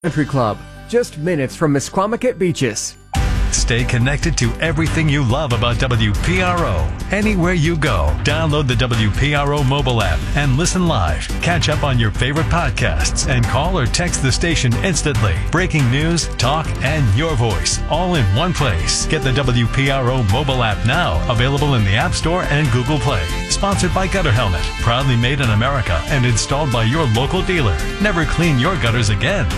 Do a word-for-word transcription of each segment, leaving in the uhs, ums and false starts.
Country Club, just minutes from Misquamicut Beaches. Stay connected to everything you love about W P R O. Anywhere you go, download the W P R O mobile app and listen live. Catch up on your favorite podcasts and call or text the station instantly. Breaking news, talk, and your voice all in one place. Get the W P R O mobile app now, available in the App Store and Google Play. Sponsored by Gutter Helmet, proudly made in America and installed by your local dealer. Never clean your gutters again.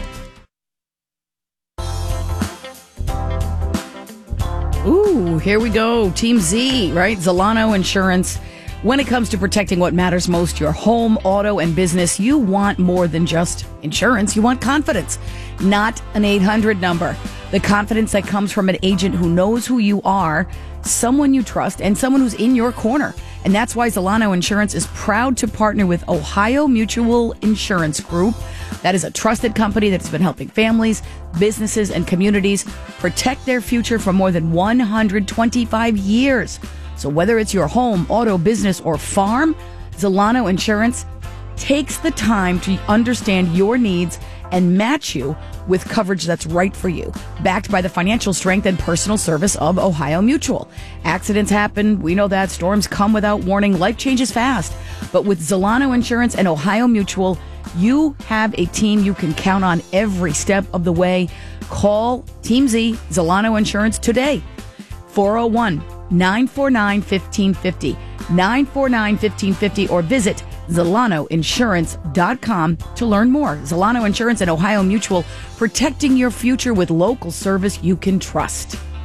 Ooh, here we go. Team Z, right? Zolano Insurance. When it comes to protecting what matters most, your home, auto, and business, you want more than just insurance. You want confidence, not an eight hundred number. The confidence that comes from an agent who knows who you are, someone you trust, and someone who's in your corner. And that's why Zolano Insurance is proud to partner with Ohio Mutual Insurance Group. That is a trusted company that's been helping families, businesses, and communities protect their future for more than one hundred twenty-five years. So whether it's your home, auto, business, or farm, Zolano Insurance takes the time to understand your needs and match you with coverage that's right for you. Backed by the financial strength and personal service of Ohio Mutual. Accidents happen. We know that. Storms come without warning. Life changes fast. But with Zolano Insurance and Ohio Mutual, you have a team you can count on every step of the way. Call Team Z, Zolano Insurance today. four oh one, nine four nine, one five five zero, nine four nine, one five five zero, or visit Zolano Insurance dot com to learn more. Zolano Insurance and Ohio Mutual, protecting your future with local service you can trust.